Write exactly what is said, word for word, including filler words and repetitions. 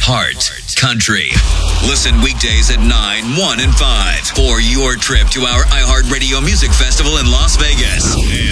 Heart Country. Listen weekdays at nine, one, and five for your trip to our iHeartRadio Music Festival in Las Vegas.